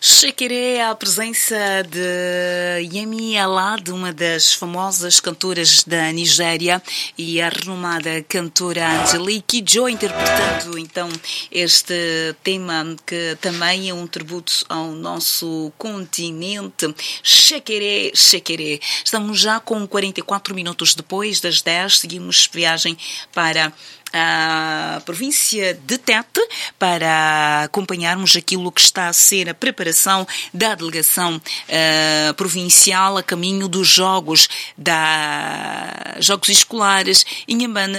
Shekere, a presença de Yemi Alade, uma das famosas cantoras da Nigéria, e a renomada cantora Angelique Kidjo, interpretando então este tema que também é um tributo ao nosso continente. Shekere, Shekere. Estamos já com 44 minutos depois das 10, seguimos viagem para a província de Tete para acompanharmos aquilo que está a ser a preparação da delegação provincial a caminho dos Jogos Escolares Inhambane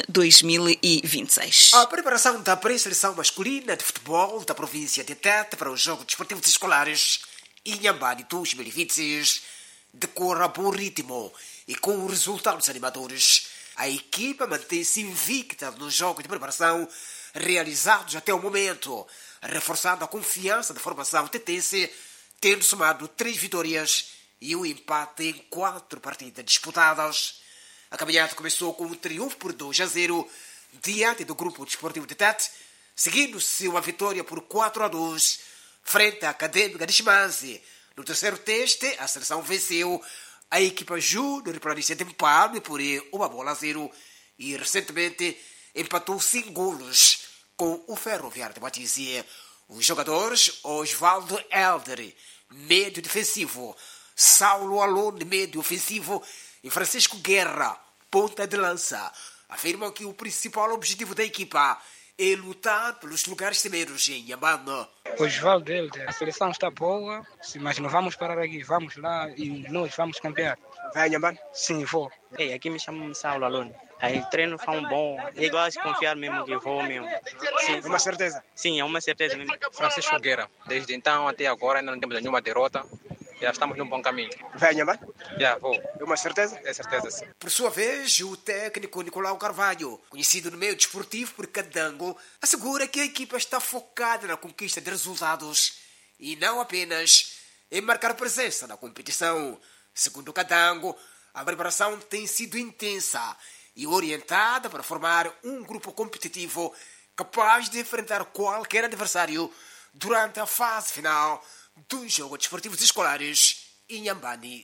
2026. A preparação da pré-seleção masculina de futebol da província de Tete para os Jogos Desportivos Escolares Inhambane 2026 decorre a bom ritmo e com resultados animadores. A equipa mantém-se invicta nos jogos de preparação realizados até o momento, reforçando a confiança da formação tetense, tendo somado 3 vitórias e um empate em 4 partidas disputadas. A caminhada começou com um triunfo por 2-0 diante do Grupo Desportivo de Tete, seguindo-se uma vitória por 4-2 frente à Académica de Chimanzi. No terceiro teste, a seleção venceu a equipa júnior planície de Mpambe por 1-0 e recentemente empatou 5 golos com o Ferroviário de Matize. Os jogadores Osvaldo Helder, médio defensivo, Saulo Alone, médio ofensivo, e Francisco Guerra, ponta de lança, afirmam que o principal objetivo da equipa é lutar pelos lugares primeiros em Inhambane. Osvaldo Helder, a seleção está boa, mas não vamos parar aqui, vamos lá e nós vamos campear. Vai a Inhambane? Sim, vou. Aqui me chamam Saulo Alone. Aí treino foi bom, é igual a se confiar mesmo que vou mesmo. Sim, É uma certeza? Sim, é uma certeza mesmo. Francisco Guerra, desde então até agora ainda não temos nenhuma derrota, já estamos num bom caminho. Vai a Inhambane? Já vou, É uma certeza? é certeza sim. Por sua vez, o técnico Nicolau Carvalho, conhecido no meio desportivo por Cadango, assegura que a equipa está focada na conquista de resultados e não apenas em marcar presença na competição. Segundo Cadango, a preparação tem sido intensa e orientada para formar um grupo competitivo capaz de enfrentar qualquer adversário durante a fase final dos Jogos Desportivos Escolares Inhambane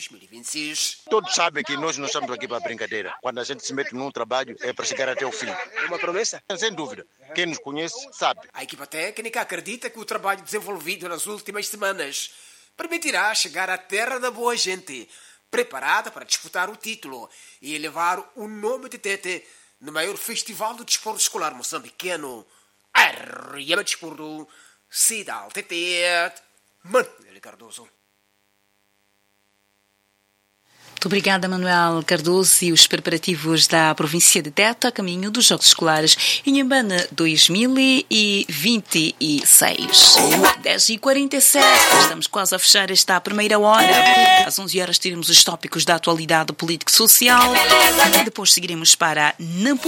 2026. Todos sabem que nós não estamos aqui para brincadeira. Quando a gente se mete num trabalho é para chegar até o fim. É uma promessa? Sem dúvida. Quem nos conhece sabe. A equipa técnica acredita que o trabalho desenvolvido nas últimas semanas permitirá chegar à terra da boa gente, preparada para disputar o título e elevar o nome de Tete no maior festival do desporto escolar moçambicano. Arriba Desporto, Cidade Tete, Manuel Cardoso. Muito obrigada, Manuel Cardoso, e os preparativos da província de Tete a caminho dos Jogos Escolares Inhambane 2026. 10h47, estamos quase a fechar esta primeira hora. Às 11 horas teremos os tópicos da atualidade político-social. Depois seguiremos para